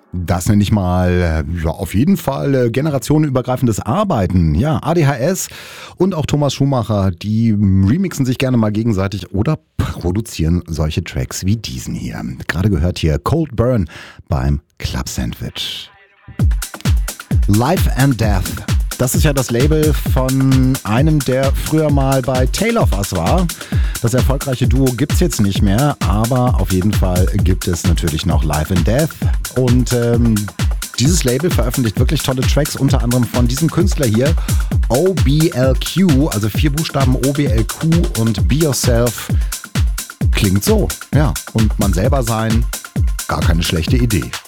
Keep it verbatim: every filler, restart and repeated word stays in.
Das nenne ich mal, ja, auf jeden Fall äh, generationenübergreifendes Arbeiten. Ja, A D H S und auch Thomas Schumacher, die remixen sich gerne mal gegenseitig oder produzieren solche Tracks wie diesen hier. Gerade gehört hier Cold Burn beim Club Sandwich. Life and Death. Das ist ja das Label von einem, der früher mal bei Tale of Us war. Das erfolgreiche Duo gibt's jetzt nicht mehr, aber auf jeden Fall gibt es natürlich noch Life and Death. Und ähm, dieses Label veröffentlicht wirklich tolle Tracks, unter anderem von diesem Künstler hier, O B L Q, also vier Buchstaben O B L Q und Be Yourself. Klingt so, ja. Und man selber sein, gar keine schlechte Idee.